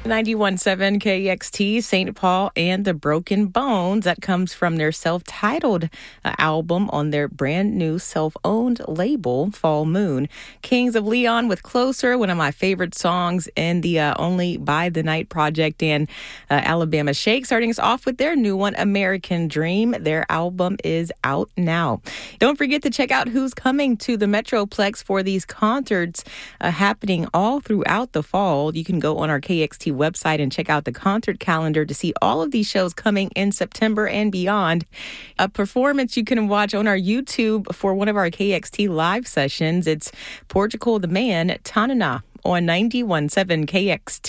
91.7 KXT, St. Paul and the Broken Bones. That comes from their self-titled album on their brand new self-owned label, Fall Moon. Kings of Leon with Closer, one of my favorite songs in the Only by the Night project, and Alabama Shake starting us off with their new one, American Dream. Their album is out now. Don't forget to check out who's coming to the Metroplex for these concerts happening all throughout the fall. You can go on our KXT website and check out the concert calendar to see all of these shows coming in September and beyond. A performance you can watch on our YouTube for one of our KXT live sessions. It's Portugal the Man, Tanana on 91.7 KXT.